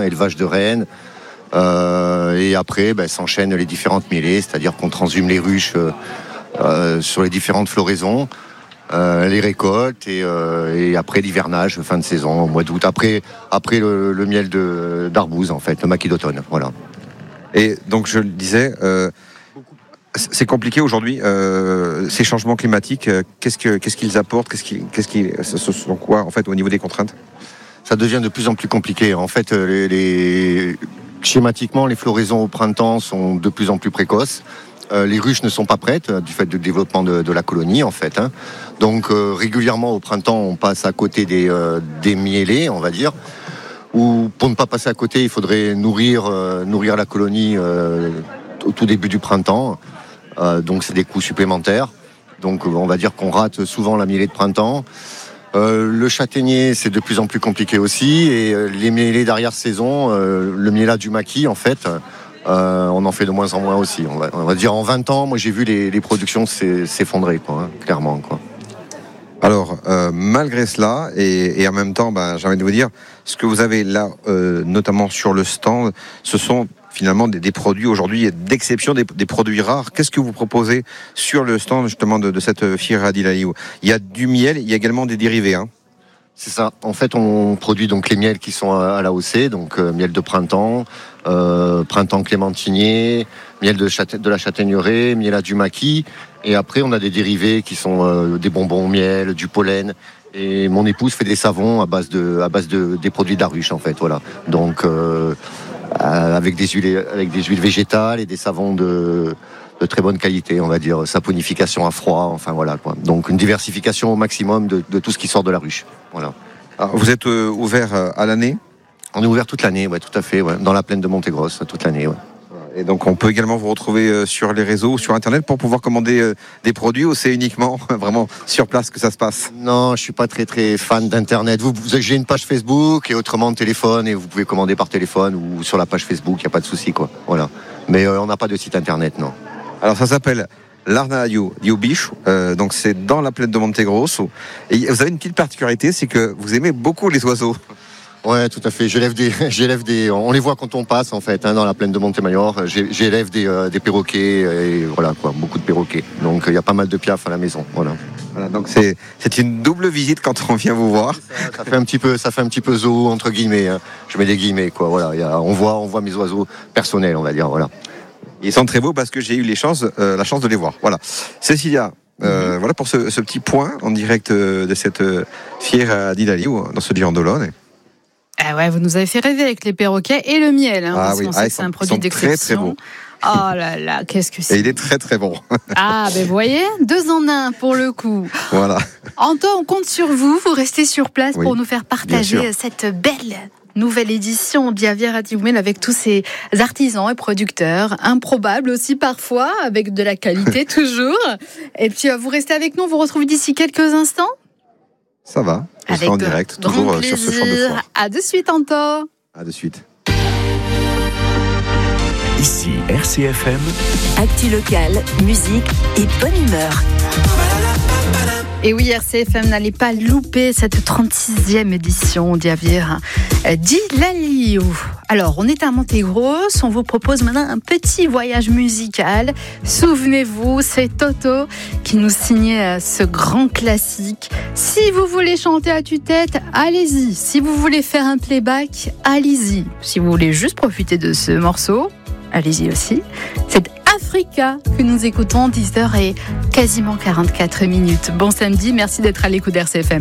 élevage de rennes. Et après, s'enchaînent les différentes mêlées, c'est-à-dire qu'on transhume les ruches sur les différentes floraisons, les récoltes et après l'hivernage, fin de saison, au mois d'août. Après le miel d'arbouze, en fait, le maquis d'automne. Voilà. Et donc, je le disais, c'est compliqué aujourd'hui, ces changements climatiques. Qu'est-ce qu'ils apportent ? Ce sont quoi, en fait, au niveau des contraintes ? Ça devient de plus en plus compliqué. En fait, schématiquement, les floraisons au printemps sont de plus en plus précoces. Les ruches ne sont pas prêtes du fait du développement de la colonie, en fait. Donc, régulièrement, au printemps, on passe à côté des mielés, on va dire. Ou pour ne pas passer à côté, il faudrait nourrir la colonie au tout début du printemps. Donc, c'est des coûts supplémentaires. Donc, on va dire qu'on rate souvent la mielée de printemps. Le châtaignier, c'est de plus en plus compliqué aussi. Et les mielés d'arrière-saison, le miellat du maquis, en fait... on en fait de moins en moins aussi. On va dire en 20 ans, moi j'ai vu les productions s'effondrer, clairement. Alors, malgré cela, et en même temps, j'ai envie de vous dire, ce que vous avez là, notamment sur le stand, ce sont finalement des produits aujourd'hui d'exception, des produits rares. Qu'est-ce que vous proposez sur le stand justement de cette Fiera di Laliu ? Il y a du miel, il y a également des dérivés. C'est ça. En fait, on produit donc les miels qui sont à l'AOC, donc miel de printemps, printemps clémentinier, miel de la châtaigneraie, miel du maquis. Et après, on a des dérivés qui sont des bonbons au miel, du pollen. Et mon épouse fait des savons à base des produits de la ruche, en fait. Voilà. Donc, avec des huiles végétales et des savons de très bonne qualité, on va dire, saponification à froid, enfin voilà quoi. Donc une diversification au maximum de tout ce qui sort de la ruche. Voilà. Alors, vous êtes ouvert à l'année ? On est ouvert toute l'année, ouais, tout à fait, ouais, dans la plaine de Montégrosse, toute l'année. Ouais. Et donc on peut également vous retrouver sur les réseaux ou sur internet pour pouvoir commander des produits, ou c'est uniquement vraiment sur place que ça se passe ? Non, je suis pas très très fan d'internet. J'ai une page Facebook et autrement téléphone, et vous pouvez commander par téléphone ou sur la page Facebook, il n'y a pas de souci quoi. Voilà. Mais on n'a pas de site internet, non. Alors ça s'appelle l'Arnalaiu di Bicho, donc c'est dans la plaine de Montegrosso. Et vous avez une petite particularité, c'est que vous aimez beaucoup les oiseaux. Ouais, tout à fait. J'élève des. On les voit quand on passe en fait, dans la plaine de Montemayor. J'élève des perroquets et voilà quoi, beaucoup de perroquets. Donc il y a pas mal de piafs à la maison. Voilà. Donc c'est une double visite quand on vient vous voir. Ça fait un petit peu zoo entre guillemets. Je mets des guillemets quoi. Voilà. On voit mes oiseaux personnels, on va dire. Voilà. Ils sont très beaux parce que j'ai eu la chance de les voir. Voilà. Cécilia, voilà pour ce petit point en direct de cette Fiera di Laliu dans ce Girandolone. Ah ouais, vous nous avez fait rêver avec les perroquets et le miel. Parce qu'on sait que c'est un produit d'exception. Très, très bon. Oh là là, qu'est-ce que c'est. Et il est très très bon. Ah, vous voyez, 2 en 1 pour le coup. Voilà. Anto, on compte sur vous. Vous restez sur place pour nous faire partager cette belle nouvelle édition d'Fiera di Laliu avec tous ces artisans et producteurs, improbables aussi parfois, avec de la qualité toujours. Et puis vous restez avec nous, on vous retrouve d'ici quelques instants. Ça va, on avec sera en direct, toujours sur ce champ de foire. À de suite, Anto. À de suite. Ici RCFM. Actu locale, musique et bonne humeur. Et oui, RCFM n'allait pas louper cette 36e édition d'Fiera di Laliu. Alors, on est à Montegrosse, on vous propose maintenant un petit voyage musical. Souvenez-vous, c'est Toto qui nous signait ce grand classique. Si vous voulez chanter à tue-tête, allez-y. Si vous voulez faire un playback, allez-y. Si vous voulez juste profiter de ce morceau, allez-y aussi. C'est Africa que nous écoutons, 10h et quasiment 44 minutes. Bon samedi, merci d'être à l'écoute d'RCFM.